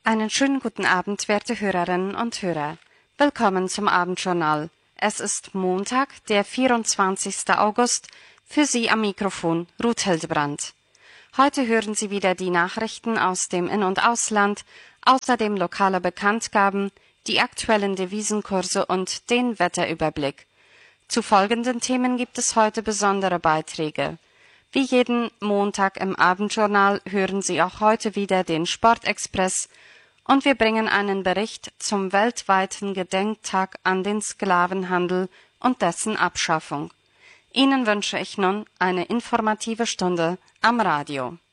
Einen schönen guten Abend, werte Hörerinnen und Hörer. Willkommen zum Abendjournal. Es ist Montag, der 24. August. Für Sie am Mikrofon Ruth Hildebrandt. Heute hören Sie wieder die Nachrichten aus dem In- und Ausland, außerdem lokale Bekanntgaben, die aktuellen Devisenkurse und den Wetterüberblick. Zu folgenden Themen gibt es heute besondere Beiträge. Wie jeden Montag im Abendjournal hören Sie auch heute wieder den Sportexpress und wir bringen einen Bericht zum weltweiten Gedenktag an den Sklavenhandel und dessen Abschaffung. Ihnen wünsche ich nun eine informative Stunde am Radio.